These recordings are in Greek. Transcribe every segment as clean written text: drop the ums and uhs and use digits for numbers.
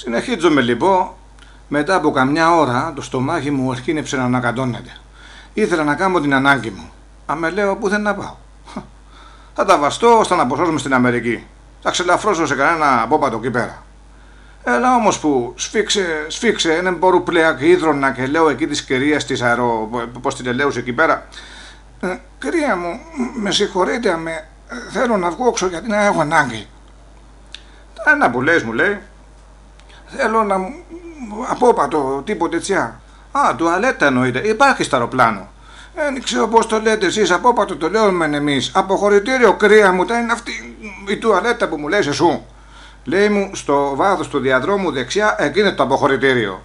Συνεχίζομαι λοιπόν. Μετά από καμιά ώρα το στομάχι μου αρχίνεψε να ανακατώνεται. Ήθελα να κάνω την ανάγκη μου. Αμέ λέω πού δεν να πάω. Θα τα βαστώ ώστε να αποσώσουμε στην Αμερική. Θα ξελαφρώσω σε κανένα απόπατο εκεί πέρα. Έλα όμως που σφίξε, δεν μπορώ πλέον και ίδρωνα και λέω εκεί της κυρίας της πώς την ελέουσε εκεί πέρα. Κυρία μου, με συγχωρείτε, θέλω να βγω έξω γιατί να έχω ανάγκη. Ένα που λες μου λέει, θέλω να απόπατο τίποτε ετσιά. Α, τουαλέτα εννοείται, υπάρχει στο αεροπλάνο. Δεν ξέρω πώς το λέτε εσείς, απόπατο το λέμε εμείς. Αποχωρητήριο κρύα μου, τα είναι αυτή η τουαλέτα που μου λες εσού. Λέει μου στο βάθος του διαδρόμου δεξιά, εκεί είναι το αποχωρητήριο.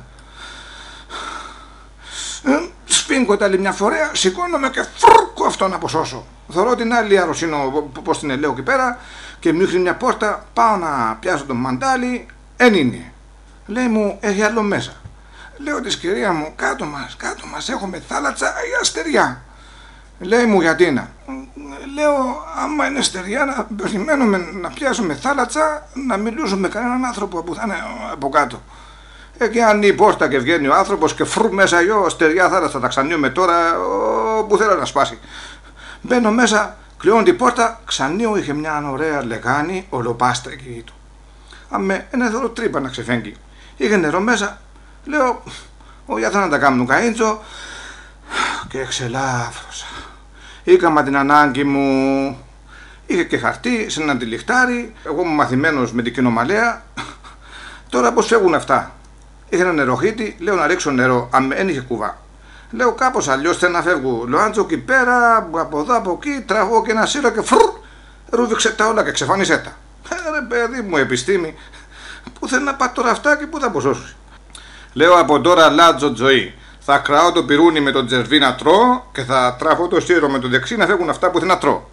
Σφίγγω τα άλλη μια φορέα, σηκώνομαι και φρούκω αυτό να αποσώσω. Θωρώ την άλλη αρρωσίνο, πώς την ελέω εκεί πέρα, και μου ρίχνει μια πόρτα, πάω να πιάσω τον μαντάλι, εν είναι. Λέει μου, έχει άλλο μέσα. Λέω της κυρία μου, κάτω μας, έχουμε θάλασσα ή αστεριά. Λέει μου, γιατί να. Λέω, άμα είναι στεριά, να περιμένουμε να πιάσουμε θάλασσα, να μιλήσουμε με κανέναν άνθρωπο που θα είναι από κάτω. Και αν η πόρτα και βγαίνει ο άνθρωπος και φρου μέσα γιο, στεριά θάλασσα, τα ξανίουμε τώρα, που θέλω να σπάσει. Μπαίνω μέσα, κλειώνω την πόρτα, ξανίω είχε μια ωραία λεγάνη, ολοπάστα εκεί του. Αμέ, ένα δώρο τρύπα να ξεφέγγει. Είχε νερό μέσα, λέω, όχι θα να τα κάνουν καΐντζο, και εξελάφρωσα. Είχαμε την ανάγκη μου, είχε και χαρτί σε ένα τυλιχτάρι, εγώ είμαι μαθημένος με την κοινομαλέα. Τώρα πως φεύγουν αυτά. Είχε ένα νεροχύτη, λέω να ρίξω νερό, δεν είχε κουβά. Λέω κάπως αλλιώς θέλω να φεύγω. Λοάντζο εκεί πέρα, από εδώ από εκεί, τραβώ και ένα σύρο και φρουρ, ρούβηξε τα όλα και ξεφάνισε τα. Ρε παιδί μου, επιστήμη, πού θέλει να πάει τώρα αυτά και πού θα αποσώσει. Λέω από τώρα αλλάζω ζωή. Θα κραώ το πυρούνι με τον τζερβί να τρώω και θα τραβώ το σύρο με το δεξί να φεύγουν αυτά που θέλω να τρώω.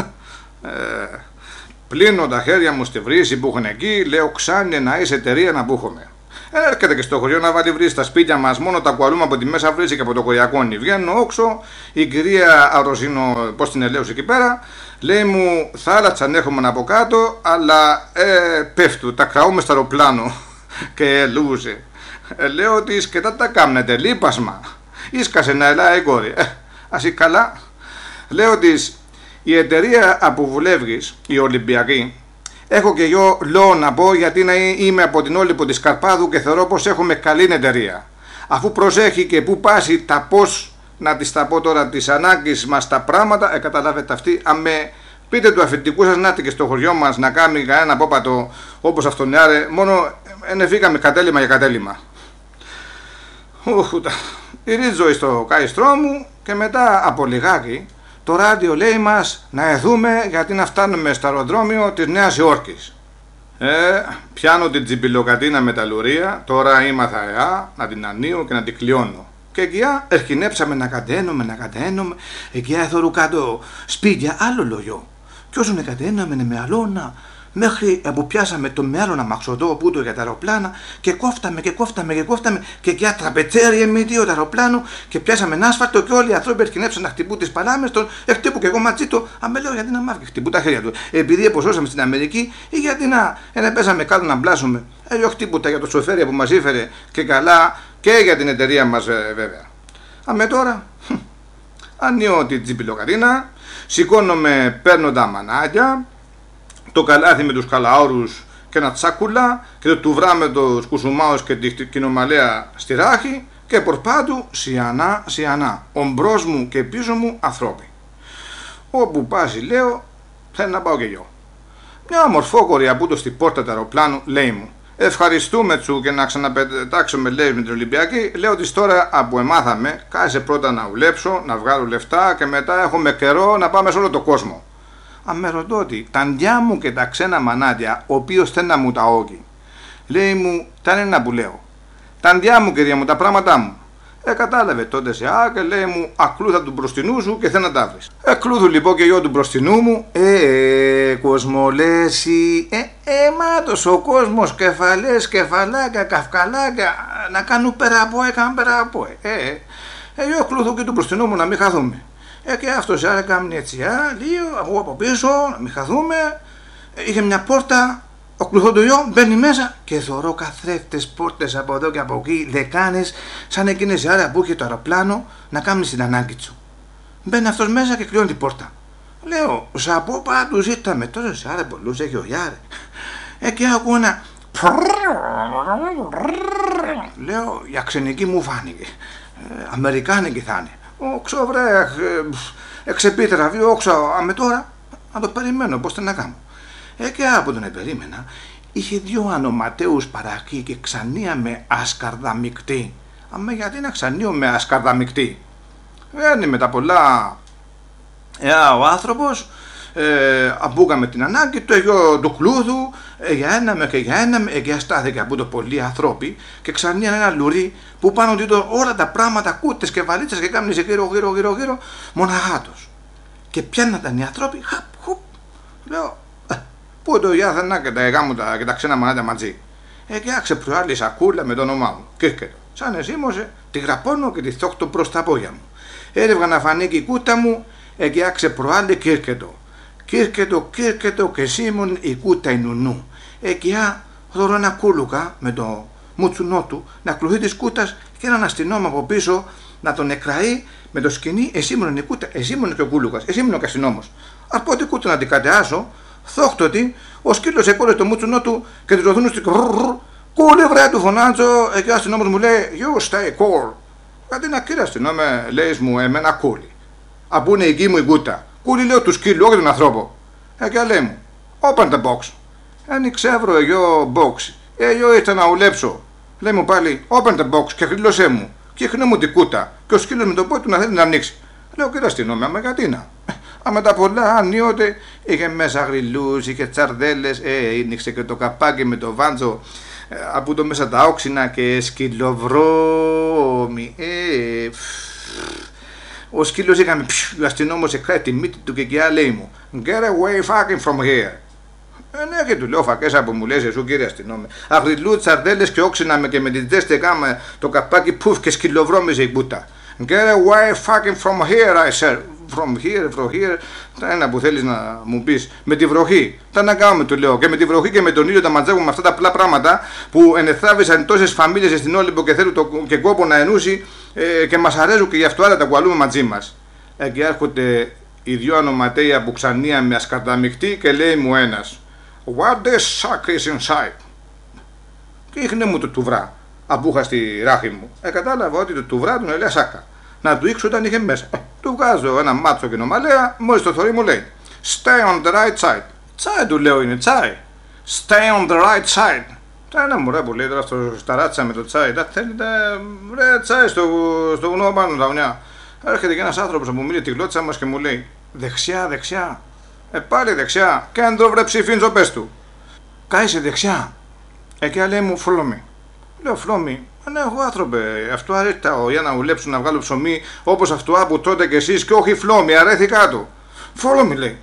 Πλύνω τα χέρια μου στη βρύση που έχουν εκεί, λέω ξάνε να είσαι εταιρεία να μπούχομαι. Έρχεται και στο χωριό να βάλει βρύση στα σπίτια μας, μόνο τα κουαλούμε από τη μέσα βρύση και από το κοϊακόνι. Βγαίνω όξω, η κυρία Αρρωσίνο, πώς την ελέωσε εκεί πέρα, λέει μου θάλασσα ανέχομαι από κάτω, αλλά πέφτου, τα κραούμε στο αεροπλάνο και ελούσε. Λέω της και τα κάμνετε, λείπασμα. Ίσκασε να ελάει η κόρη. Ας ή καλά. Λέω της, η εταιρεία που βουλεύγεις, η Ολυμπιακή, έχω και εγώ λόγο να πω γιατί να είμαι από την Όλυπο της Καρπάδου και θεωρώ πως έχουμε καλή εταιρεία. Αφού προσέχει και που πάσει τα πώς, να της τα πω τώρα, τις ανάγκες μας τα πράγματα, καταλάβετε αυτή, αμέ πείτε του αφεντικού σας να έρθει και στο χωριό μας να κάνει κανένα απόπατο όπως αυτόν άρε, μόνο ενεφήκαμε κατέλημα για κατέλημα. Ρίζω στο καηστρό μου και μετά από λιγάκι το ράδιο λέει μας να εδούμε γιατί να φτάνουμε στο αεροδρόμιο της Νέας Υόρκης. Πιάνω την τσιμπιλοκατίνα με τα λουρία, τώρα ήμαθα να την ανοίγω και να την κλειώνω. Και εκεί ερχινέψαμε να κατένουμε, εκεί έθωρου κάτω σπίτια άλλο λόγιο. Κι όσο να κατέναμε με αλώνα, μέχρι που πιάσαμε το μέλλον αμαξωτό που το για τα αεροπλάνα και κόφταμε και εκεί τραπετσέρι εμμύτιο το αεροπλάνο και πιάσαμε ένα άσφαλτο και όλοι οι άνθρωποι ερχινέψαν να χτυπούν τις παλάμες τον, χτύπου και εγώ ματσί το, αμέ λέω γιατί να μάθει, χτυπούν τα χέρια του. Επειδή εποσώσαμε στην Αμερική ή γιατί να πέσαμε κάτω να μπλάσουμε. Χτύπουτα για το σοφέρια που μας ήφερε και καλά και για την εταιρεία μας βέβαια. Αμέ τώρα, ανοίγω την τσιπιλοκατίνα, σηκώνομαι, παίρνω τα μανάκια, το καλάθι με τους καλαόρους και ένα τσάκουλα και το τουβρά με τους κουσουμάους και την κοινομαλέα στη ράχη και πορπάτου σιανά, ομπρός μου και πίσω μου ανθρώποι. Όπου πάσει λέω θέλω να πάω και εγώ. Μια μορφόκορη από το στην πόρτα του αεροπλάνου λέει μου ευχαριστούμε τσου και να ξαναπετάξουμε λέει με την Ολυμπιακή. Λέω της τώρα από εμάθαμε κάτσε πρώτα να δουλέψω, να βγάλω λεφτά και μετά έχουμε καιρό να πάμε σε όλο το κόσμο. Αν με ρωτώ ότι τα ντιά μου και τα ξένα μανάτια, ο οποίος θέλει να μου τα όγει, λέει μου, τα είναι να που λέω. Τα ντιά μου, κυρία μου, τα πράγματά μου. Κατάλαβε τότε σε και λέει μου, ακλούθα του μπροστινού σου και θέλει να τα βρεις. Κλούθου λοιπόν και εγώ του μπροστινού μου, κοσμολέσι, μάτος ο κόσμος, κεφαλές, κεφαλάκια, καυκαλάκια, να κάνουν πέρα από, εγώ κλούθου και του μπροστινού μου να μην χαθούμε. Και αυτός έκανε έτσι, λίγο, εγώ από πίσω, να μην χαθούμε. Είχε μια πόρτα, Ο κλουθοντολιό μπαίνει μέσα και θωρώ καθρέφτες, πόρτες από εδώ και από εκεί, δεκάνες, σαν εκείνες οι ώρα που είχε το αεροπλάνο να κάνει την ανάγκη του. Μπαίνει αυτός μέσα και κλείνει την πόρτα. Λέω, σαπό πάντως ήρθαμε τόσες άρα πολλούς έχει ο Γιάρε. Και ακούω ένα... Λέω, για ξενική μου φάνηκε. Αμερικάνικη θα είναι. Όξω βρε, εξεπίτερα, όξω, αμε τώρα, να το περιμένω, πώς να κάνω. Και από τον περίμενα, είχε δύο ανοματέους παρακεί και ξανία με ασκαρδαμικτή. Αμε γιατί να ξανίω με ασκαρδαμικτή. Βγαίνει με τα πολλά ο άνθρωπος, αμπούκαμε την ανάγκη του, εγώ του κλούδου, για ένα και για ένα, και στάθηκε από το πολλοί ανθρώποι και ξανίαν ένα λουρί που πάνω του όλα τα πράγματα, κούτες και βαλίτσες και κάμνησε γύρω, μοναχάτος. Και πιάνναταν οι άνθρωποι, χαπ, χουπ, λέω, πού το γιάθανα και τα γάμουτα και τα ξένα μανάτα μαζί. Και άξε προάλλη σακούλα με το όνομά μου, κύρκετο. Σαν εσήμωσε, τη γραπώνω και τη θόχτω προς τα πόδια μου. Έρευγα να φανεί και η κούτα μου, και άξε προάλλη κύρκετο. Κύρκετο και σίμων η κούτα η νουνού. Και δωρώ ένα κούλουκα με το μουτσουνό του να κλουθεί της κούτας και έναν αστυνόμο από πίσω να τον εκραεί με το σκηνή. Εσήμων η κούτα, εσήμων και ο κούλουκας, εσήμων και αστυνόμος. Από την κούτα να την κατεάσω, θόχτωτη, ο σκύλος εκόλε το μουτσουνό του και του ρωθούν στην κούλε βρε του φωνάζω. Και ο αστυνόμος μου λέει, you stay cool. Γιατί να κύριε αστυνόμε, λέει μου, εμένα κούλι. Από είναι η γη μου η κούτα. Κούλι λέω του σκύλου, όχι τον ανθρώπο. Και λέει μου, open the box. Άνοιξε βρω εγώ box. Εγώ ήρθα να ουλέψω. Λέει μου πάλι, open the box και χρήλωσέ μου. Και χρήνω μου την κούτα. Και ο σκύλος με το πόδι του να θέλει να ανοίξει. Λέω κύριε αστυνόμε, άμα γιατί να. Με τα πολλά ανίοτε είχε μέσα γριλούς, είχε τσαρδέλες, άνοιξε και το καπάκι με το βάντζο από το μέσα τα όξινα και σκυλοβρώμη. Ο σκύλος είχαμε, ο αστυνόμος εκράει τη μύτη του και λέει μου, get away fucking from here. Ναι, και του λέω φακέσα που μου λες εσύ κύριε αστυνόμε. Αγριλού, τσαρδέλες και όξινα και με την ζέστη κάμα το καπάκι πουφ και σκυλοβρώμιζε η κούτα. Get away fucking from here, I said. From here, τα ένα που θέλεις να μου πεις, με τη βροχή. Τα να κάνουμε, του λέω. Και με τη βροχή και με τον ήλιο τα μαζεύουμε αυτά τα απλά πράγματα που ενεθράβησαν τόσες φαμίλιες στην Όλυμπο και θέλουν και κόπο να ενούσει και μας αρέσουν και γι' αυτό άλλα τα κουαλούμε μαζί μας. Και έρχονται οι δυο ανοματέοι από ξανία με ασκαρδαμικτή και λέει μου ένας, what the suck is inside. Και ήχνε μου το τουβρά, αφού είχα στη ράχη μου. Κατάλαβα ότι το τουβρά του λέει σάκα. Να του ήξω όταν είχε μέσα. Του βγάζω ένα μάτσο και νομαλέα, μόλις το θωρεί μου λέει stay on the right side. Τσάι του λέω είναι τσάι. Stay on the right side. Τα ένα μωρέ που λέει τώρα στα ράτσα με το τσάι. Τα θέλετε ρε τσάι στο βουνό πάνω τα βουνιά. Έρχεται και ένας άνθρωπος που μιλεί τη γλώτσα μας και μου λέει δεξιά. Πάλι δεξιά. Κέντρο βρε ψηφίντζο πες του. Κάισε δεξιά. Και λέει μου follow me. Λέω follow me. Ναι, εγώ άνθρωπε, αυτό αρέθηκα για να ουλέψω να βγάλω ψωμί όπως αυτό που τότε κι εσείς και όχι φλόμι, αρέθηκα του. Φόλο λέει.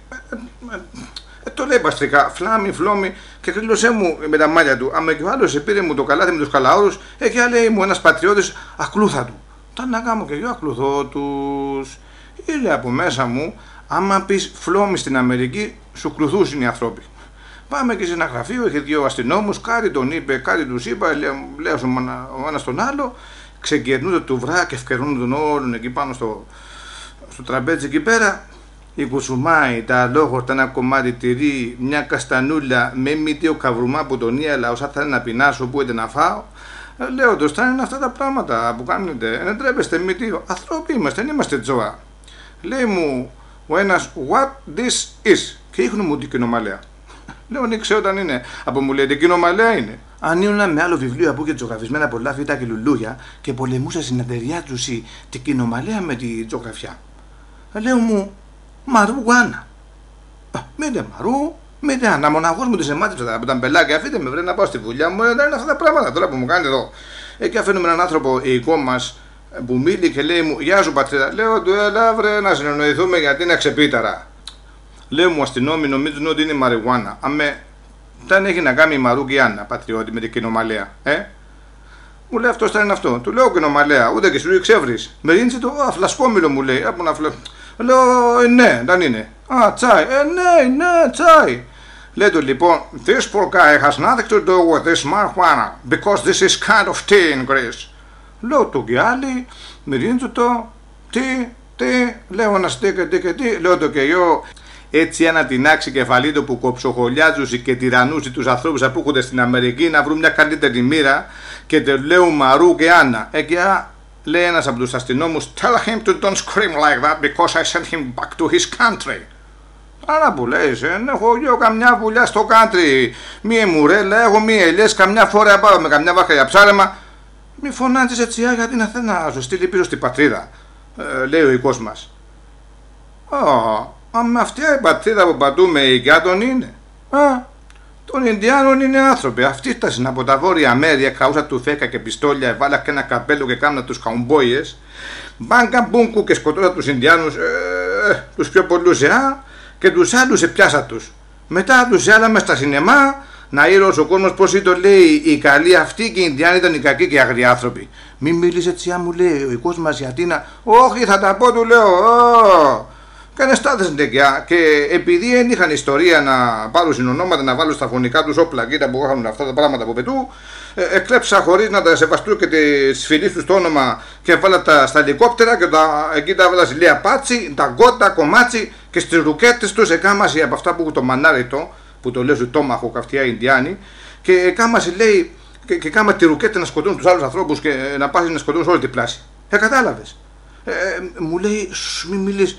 Το λέει παστρικά, φλόμι και κρύλωσέ μου με τα μάλια του. Άμα και ο άλλος πήρε μου το καλάθι με τους καλαόρους, και λέει μου ένας πατριώτης ακλούθα του. Τα να κάνω και εγώ ακλουθώ τους. Ήλε από μέσα μου, άμα πεις φλόμι στην Αμερική, σου κλουθούσουν οι άνθρωποι. Πάμε και σε ένα γραφείο, είχε δύο αστυνόμους, κάτι τον είπε, κάτι τους είπα, λέω ο ένας τον άλλο, ξεκερνούνται του βρά και ευκαιρνούν τον όλον εκεί πάνω στο τραπέζι εκεί πέρα. Η κουσουμάι, τα λόγορτα, ένα κομμάτι τυρί, μια καστανούλα με μύτιο καβρουμά που τον ίαλα, όσα θα να πεινάσω, που είτε να φάω. Λέω, το στάνε είναι αυτά τα πράγματα που κάνετε, δεν τρέπεστε μύτιο, ανθρώποι είμαστε, δεν είμαστε τζόα. Λέει μου ο ένας, what this is, και ίχνου μου την κοινομαλέα. Λέω, νίξε όταν είναι. Από μου λέει, την κοινομαλέα είναι. Αν ήμουν με άλλο βιβλίο από και ζωγραφισμένα πολλά φύτα και λουλούια και πολεμούσα στην εταιρεία του την κοινομαλέα με τη ζωγραφιά. Λέω μου, μαρούγουάνα. Μήτε μαρού, μήτε άνα. Μοναχός μου τη εμάτυψα από τα μπελάκια. Αφήστε με βρε να πάω στη δουλειά μου. Δεν είναι αυτά τα πράγματα τώρα που μου κάνετε εδώ. Και αφήνουμε έναν άνθρωπο οικό μας που μίλει και λέει μου, γεια σου πατρίδα. Λέω του, έλα βρε να συνεννοηθούμε γιατί είναι ξεπίταρα. Λέω μου αστυνόμοι νομίζουν ότι είναι μαριγουάνα. Αμέ, δεν έχει να κάνει η Μαρούγκιάννα, πατριώτη, με την κοινομαλέα. Μου λέει αυτό είναι αυτό. Του λέω κοινομαλέα, ούτε και σου εξεύρεις. Με ρίνησε το φλασκόμηλο μου λέει. Από να Λέω, ναι, δεν είναι. Α, τσάι. Ναι, τσάι. Λέει του λοιπόν, this poor guy has nothing to do with this marijuana, because this is kind of tea in Greece. Λέω του και άλλοι, μυρίζουν το, τι, λέω να στήκε, τι, λέω το και εγώ. Έτσι ένα τεινάξι κεφαλίδο που κοψοχολιάζουσε και τυρανούσε τους ανθρώπους που έρχονται στην Αμερική να βρουν μια καλύτερη μοίρα και te λέω Μαρού και Άννα. Εκεί λέει ένας από τους αστυνόμους, tell him to don't scream like that because I sent him back to his country. Άρα που λέει, έχω εγώ καμιά βουλιά στο country, μία μουρέλα, έχω μία ελιές, καμιά φορά πάω με καμιά βάχα για ψάρεμα. Μη φωνάζεις έτσι γιατί να θέλει να σου στείλει πίσω στην πατρίδα, λέει ο οικός μας. Με αυτή η πατρίδα που πατούμε οι Γκάτων είναι. Των Ινδιάνων είναι άνθρωποι. Αυτοί φτάσαν από τα Βόρεια Μέρια, καούσα του φέκα και πιστόλια, βάλα και ένα καπέλο και κάμνα τους καουμπόιες. Μπάνκα μπούνκου και σκοτώσα τους Ινδιάνους, τους πιο πολλούς και τους άλλους πιάσα τους. Μετά τους έλαμε στα σινεμά να ήρωσε ο κόσμος πως το λέει οι καλοί αυτοί και οι Ινδιάνοι ήταν οι κακοί και αγριοί άνθρωποι. Μην μιλείς έτσι, μου λέει ο οικός μας γιατί να. Όχι, θα τα πω, του λέω. Κάνε στάθες ντεκιά και επειδή δεν είχαν ιστορία να πάρουν συνονόματα, να βάλουν στα φωνικά τους όπλα κοίτα που είχαν αυτά τα πράγματα από πετού, εκλέψα χωρίς να τα σεβαστούν και τις φιλίες τους το όνομα και βάλα τα στα ελικόπτερα και εκεί τα βάλα ζηλία πάτσι, τα γκότα, κομμάτσι και στις ρουκέτες τους εκάμαση από αυτά που έχουν το μανάριτο, που το λέω στο τόμαχο καυτιά Ινδιάνοι, και εκάμαση λέει και κάμα τη ρουκέτα να σκοτώνουν τους άλλους ανθρώπους και να πάσει να σκοτώνουν σε όλη την πλάση. Κατάλαβες. Μου λέει, μη μιλείς.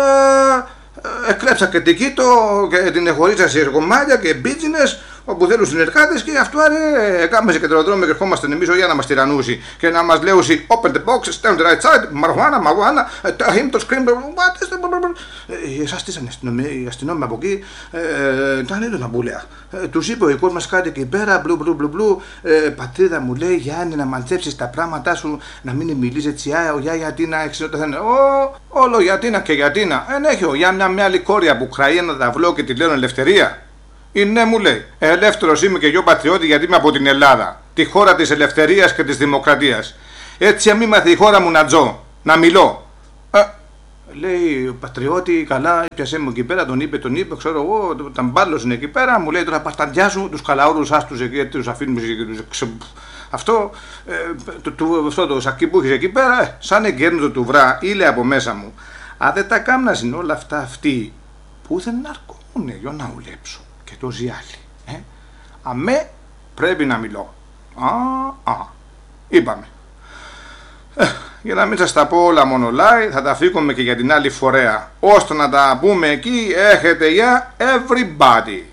Εκλέψα και την Κίτο και την εχωρίσα σε κομμάτια και μπίτζινες όπου θέλουν συνεργάτες και αυτό κάμεσε και τροδρόμιο και ερχόμαστε εμείς για να μας τυραννούσει και να μας λέουσει open the box, stand the right side, μαρουχάνα, tell him to scream, what is the... Εσάς στήσανε οι αστυνόμοι από εκεί, ήταν έντονα μπουλέα. Τους είπε ο οικός μας κάτι εκεί πέρα, μπλου, πατρίδα μου λέει Γιάννη να μαντέψεις τα πράγματά σου, να μην μιλείς έτσι, γιατί να εξαιρετωθένε. Όλο γιατί να και γιατί να. Έχω για μια άλλη κόρια που χράει ένα ταυλό και τη λένε ελευθερία. Ναι, μου λέει, ελεύθερος είμαι και εγώ πατριώτη γιατί είμαι από την Ελλάδα, τη χώρα της ελευθερίας και της δημοκρατίας. Έτσι μη μάθει η χώρα μου να τζω, να μιλώ. Λέει ο πατριώτη, καλά, έπιασέ μου εκεί πέρα, τον είπε, ξέρω εγώ, τα μπάλωσαν εκεί πέρα, μου λέει τώρα πασταντιά σου, τους καλαούρους άστους εκεί, τους αφήνουμε και τους... Αυτό το σακί που έχεις εκεί πέρα, σαν εγκέρνητο του βρά, ήλε από μέσα μου. Αν δεν τα κάμνασαν όλα αυτά αυτοί, πού δεν αρκούνε για να ουλέψω. Και το ζιάλι. Αμέ πρέπει να μιλώ. Είπαμε. Για να μην σας τα πω όλα μονολάει, θα τα φύγουμε και για την άλλη φορέα. Ώστε να τα πούμε εκεί, έχετε για everybody.